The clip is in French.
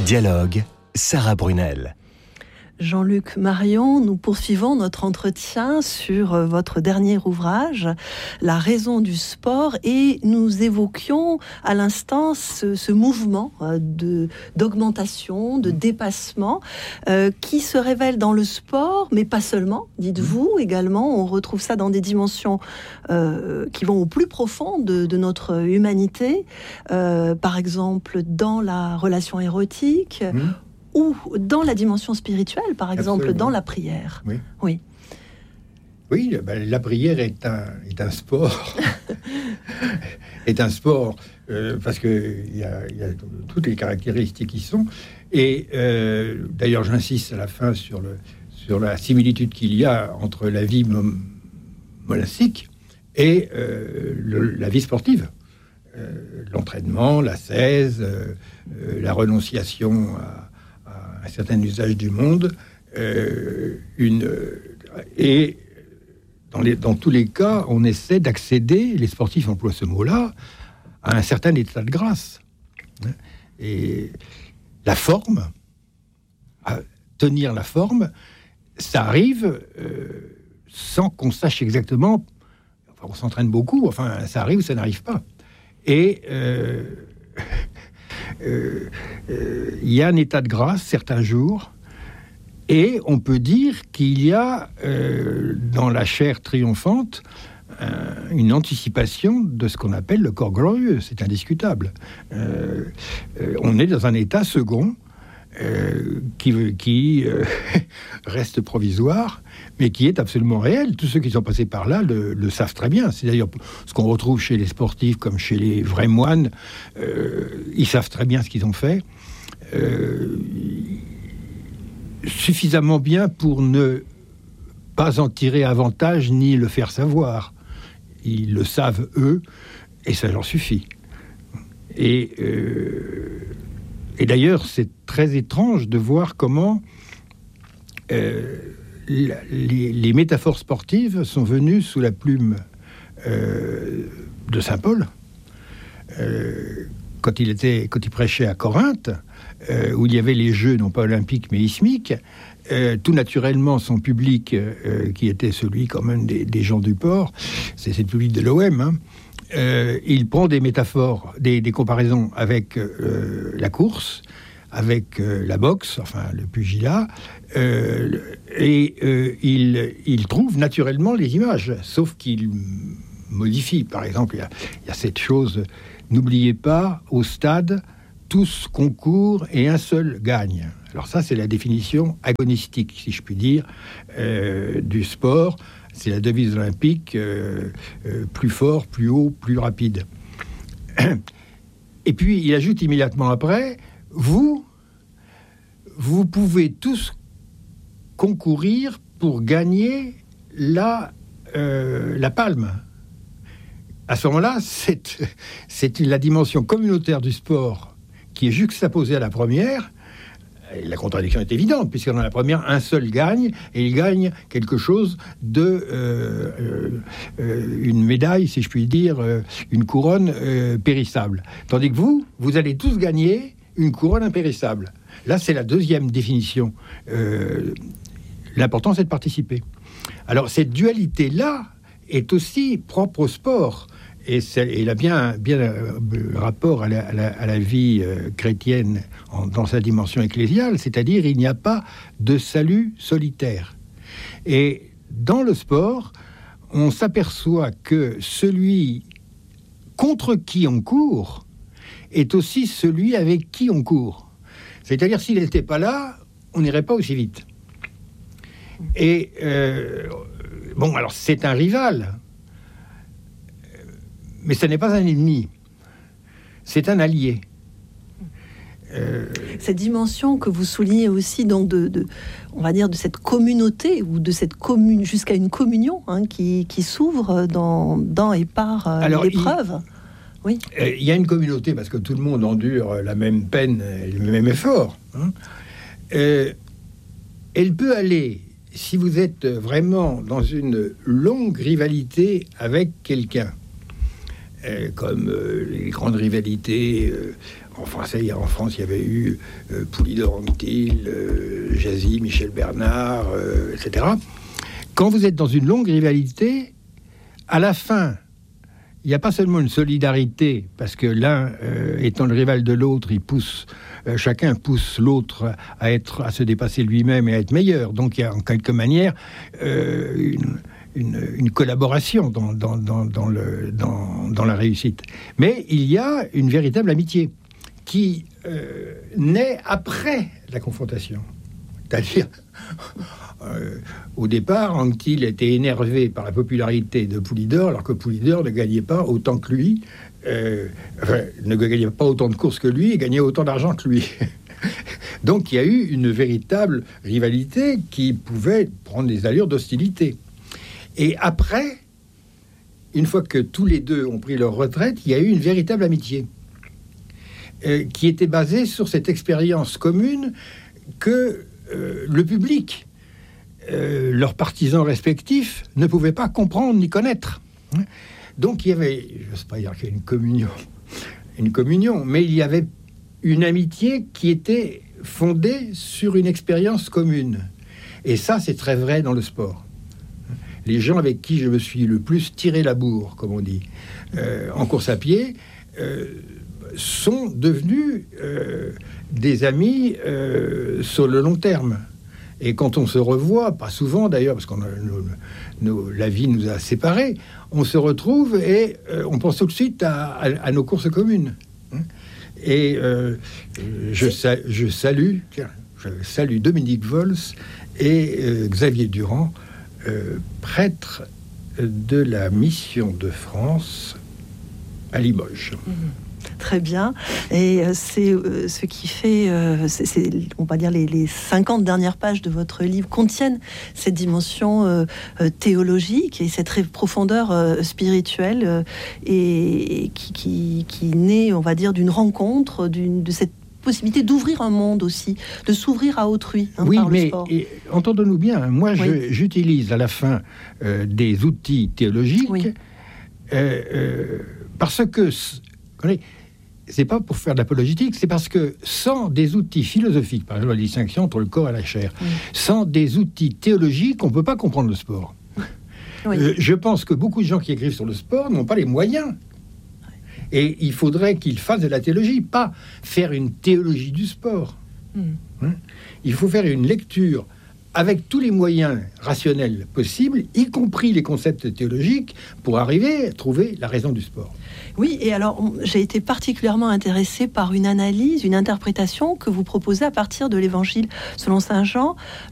Dialogue, Sarah Brunel. Jean-Luc Marion, nous poursuivons notre entretien sur votre dernier ouvrage, La raison du sport, et nous évoquions à l'instant ce mouvement d'augmentation, de dépassement qui se révèle dans le sport, mais pas seulement, dites-vous également. On retrouve ça dans des dimensions qui vont au plus profond de notre humanité, par exemple dans la relation érotique, ou dans la dimension spirituelle, par exemple. Absolument. Dans la prière. Oui, la prière est un sport. est un sport parce qu'il y a toutes les caractéristiques qui sont. Et d'ailleurs, j'insiste à la fin sur la similitude qu'il y a entre la vie monastique et la vie sportive. L'entraînement, l'ascèse, la renonciation à un certain usage du monde, et dans tous les cas, on essaie d'accéder, les sportifs emploient ce mot-là, à un certain état de grâce. Et la forme, à tenir la forme, ça arrive sans qu'on sache exactement, enfin, on s'entraîne beaucoup, enfin ça arrive ou ça n'arrive pas. Et il y a un état de grâce certains jours, et on peut dire qu'il y a dans la chair triomphante une anticipation de ce qu'on appelle le corps glorieux. C'est indiscutable. On est dans un état second qui reste provisoire, mais qui est absolument réel. Tous ceux qui sont passés par là le savent très bien. C'est d'ailleurs ce qu'on retrouve chez les sportifs comme chez les vrais moines. Ils savent très bien ce qu'ils ont fait. Suffisamment bien pour ne pas en tirer avantage ni le faire savoir. Ils le savent, eux, et ça leur suffit. Et d'ailleurs, c'est très étrange de voir comment les métaphores sportives sont venues sous la plume de saint Paul. Quand il prêchait à Corinthe, où il y avait les Jeux, non pas olympiques, mais ismiques, tout naturellement, son public, qui était celui quand même des gens du port, c'est le public de l'OM, il prend des métaphores, des comparaisons avec la course, avec la boxe, enfin le pugilat, et il trouve naturellement les images, sauf qu'il modifie. Par exemple, il y a cette chose, n'oubliez pas, au stade, tous concourent et un seul gagne. Alors ça, c'est la définition agonistique, si je puis dire, du sport. C'est la devise olympique, plus fort, plus haut, plus rapide. Et puis, il ajoute immédiatement après, vous pouvez tous concourir pour gagner la palme. À ce moment-là, c'est la dimension communautaire du sport qui est juxtaposée à la première. Et la contradiction est évidente, puisque dans la première, un seul gagne, et il gagne quelque chose une médaille, si je puis dire, une couronne périssable. Tandis que vous allez tous gagner une couronne impérissable. Là, c'est la deuxième définition. L'important, c'est de participer. Alors, cette dualité-là est aussi propre au sport. Et elle a bien rapport à la vie chrétienne dans sa dimension ecclésiale, c'est-à-dire il n'y a pas de salut solitaire. Et dans le sport, on s'aperçoit que celui contre qui on court est aussi celui avec qui on court. C'est-à-dire s'il n'était pas là, on n'irait pas aussi vite. Et alors c'est un rival. Mais ce n'est pas un ennemi, c'est un allié. Cette dimension que vous soulignez aussi, donc on va dire de cette communauté ou de cette commune jusqu'à une communion qui s'ouvre dans et par l'épreuve. Oui. Il y a une communauté parce que tout le monde endure la même peine, le même effort. Elle peut aller, si vous êtes vraiment dans une longue rivalité avec quelqu'un. Comme les grandes rivalités En France, il y avait eu Poulidor-Anctil, Jazy, Michel Bernard, etc. Quand vous êtes dans une longue rivalité, à la fin, il n'y a pas seulement une solidarité, parce que l'un, étant le rival de l'autre, chacun pousse l'autre à se dépasser lui-même et à être meilleur. Donc il y a en quelque manière une collaboration dans la réussite. Mais il y a une véritable amitié qui naît après la confrontation. C'est-à-dire, au départ, Anctil était énervé par la popularité de Poulidor, alors que Poulidor ne gagnait pas autant que lui, ne gagnait pas autant de courses que lui et gagnait autant d'argent que lui. Donc il y a eu une véritable rivalité qui pouvait prendre des allures d'hostilité. Et après, une fois que tous les deux ont pris leur retraite, il y a eu une véritable amitié qui était basée sur cette expérience commune que le public, leurs partisans respectifs, ne pouvaient pas comprendre ni connaître. Donc il y avait, je ne sais pas dire qu'il y a une communion, mais il y avait une amitié qui était fondée sur une expérience commune. Et ça, c'est très vrai dans le sport. Les gens avec qui je me suis le plus tiré la bourre, comme on dit, en course à pied, sont devenus des amis sur le long terme. Et quand on se revoit, pas souvent d'ailleurs, parce que la vie nous a séparés, on se retrouve et on pense tout de suite à nos courses communes. Et je salue Dominique Vols et Xavier Durand, prêtre de la Mission de France à Limoges. Très bien. Et c'est ce qui fait, on va dire, les 50 dernières pages de votre livre contiennent cette dimension théologique et cette profondeur spirituelle et qui naît, on va dire, d'une rencontre, de cette possibilité d'ouvrir un monde aussi, de s'ouvrir à autrui par le sport. Oui, mais entendons-nous bien, moi j'utilise à la fin des outils théologiques parce que c'est pas pour faire de l'apologétique, c'est parce que sans des outils philosophiques, par exemple la distinction entre le corps et la chair, sans des outils théologiques, on ne peut pas comprendre le sport. Je pense que beaucoup de gens qui écrivent sur le sport n'ont pas les moyens. Et il faudrait qu'ils fassent de la théologie, pas faire une théologie du sport. Il faut faire une lecture avec tous les moyens rationnels possibles, y compris les concepts théologiques, pour arriver à trouver la raison du sport. Oui, et alors j'ai été particulièrement intéressée par une analyse, une interprétation que vous proposez à partir de l'Évangile selon saint Jean,